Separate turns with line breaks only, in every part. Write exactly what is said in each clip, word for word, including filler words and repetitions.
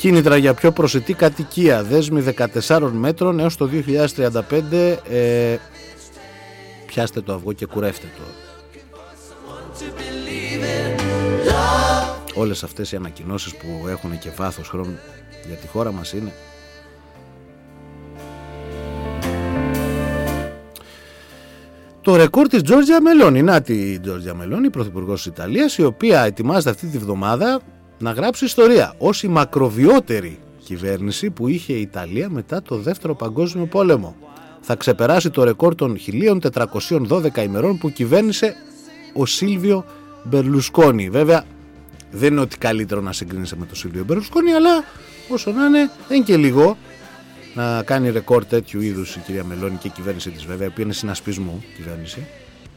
Κίνητρα για πιο προσιτή κατοικία. Δέσμη δεκατεσσάρων μέτρων έως το δύο χιλιάδες τριάντα πέντε. Ε, πιάστε το αυγό και κουρεύτε το. Όλες αυτές οι ανακοινώσεις που έχουν και βάθος χρόνου για τη χώρα μας είναι. Το ρεκόρ της Τζόρτζια Μελόνι. Να τη Τζόρτζια Μελόνι, πρωθυπουργός της Ιταλίας, η οποία ετοιμάζεται αυτή τη βδομάδα να γράψει ιστορία ως η μακροβιότερη κυβέρνηση που είχε η Ιταλία μετά το Δεύτερο Παγκόσμιο Πόλεμο. Θα ξεπεράσει το ρεκόρ των χίλια τετρακόσιων δώδεκα ημερών που κυβέρνησε ο Σίλβιο Μπερλουσκόνι. Βέβαια, δεν είναι ότι καλύτερο να συγκρίνεσαι με τον Σίλβιο Μπερλουσκόνι, αλλά όσο να είναι, δεν είναι και λίγο να κάνει ρεκόρ τέτοιου είδους η κυρία Μελόνι και η κυβέρνηση της, βέβαια, που είναι συνασπισμού κυβέρνηση.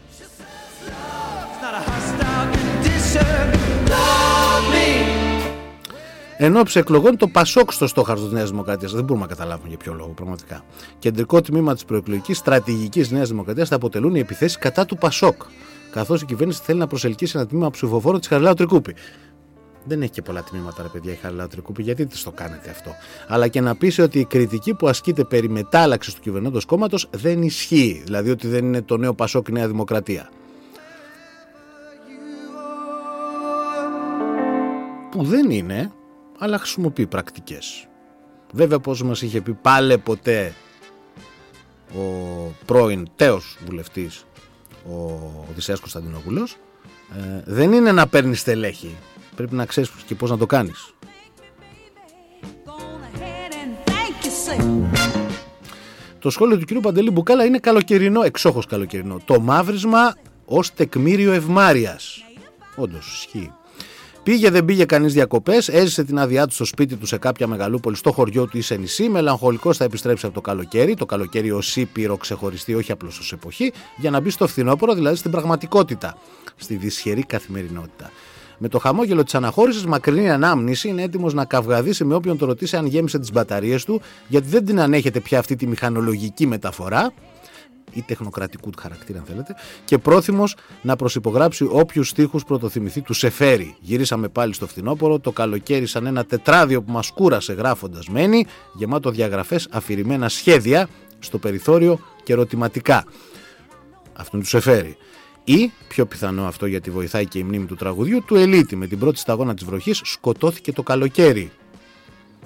Εν ώψη εκλογών, το Πασόκ στο στόχαστρο της Νέας Δημοκρατίας, δεν μπορούμε να καταλάβουμε για ποιο λόγο πραγματικά. Κεντρικό τμήμα της προεκλογικής στρατηγικής Νέας Δημοκρατίας θα αποτελούν οι επιθέσεις κατά του Πασόκ, καθώς η κυβέρνηση θέλει να προσελκύσει ένα τμήμα ψηφοφόρο της Χαριλάου Τρικούπη. Δεν έχει και πολλά τμήματα, ρε παιδιά, η Χαριλάου Τρικούπη, γιατί της το κάνετε αυτό? Αλλά και να πείσει ότι η κριτική που ασκείται περί μετάλλαξης του κυβερνώντος κόμματος δεν ισχύει, δηλαδή ότι δεν είναι το νέο Πασόκ η Νέα Δημοκρατία. Που δεν είναι, αλλά χρησιμοποιεί πρακτικές. Βέβαια, πώς μας είχε πει πάλε ποτέ ο πρώην τέος βουλευτής, ο Οδυσσέας Κωνσταντινόπουλος, ε, δεν είναι να παίρνεις στελέχη, πρέπει να ξέρεις και πώς να το κάνεις. Το σχόλιο του κυρίου Παντελή Μπουκάλα είναι καλοκαιρινό, εξόχως καλοκαιρινό. Το μαύρισμα ως τεκμήριο ευμάρειας. Όντως, ισχύει. Πήγε δεν πήγε κανείς διακοπές, έζησε την άδειά του στο σπίτι του σε κάποια μεγαλούπολη, στο χωριό του ή σε νησί. Μελαγχολικός θα επιστρέψει από το καλοκαίρι, το καλοκαίρι ως ήπειρο ξεχωριστή, όχι απλώς ως εποχή, για να μπει στο φθινόπωρο, δηλαδή στην πραγματικότητα, στη δυσχερή καθημερινότητα. Με το χαμόγελο της αναχώρησης, μακρινή ανάμνηση, είναι έτοιμος να καυγαδίσει με όποιον το ρωτήσει αν γέμισε τις μπαταρίες του, γιατί δεν την ανέχεται πια αυτή τη μηχανολογική μεταφορά ή τεχνοκρατικού χαρακτήρα αν θέλετε, και πρόθυμος να προσυπογράψει όποιους στίχους πρωτοθυμηθεί του Σεφέρι. Γυρίσαμε πάλι στο φθινόπωρο, το καλοκαίρι σαν ένα τετράδιο που μας κούρασε γράφοντας μένει, γεμάτο διαγραφές, αφηρημένα σχέδια στο περιθώριο και ερωτηματικά. Αυτό είναι του Σεφέρι. Ή, πιο πιθανό αυτό γιατί βοηθάει και η μνήμη του τραγουδιού, του Ελίτη. Με την πρώτη σταγόνα της βροχής σκοτώθηκε το καλοκαίρι.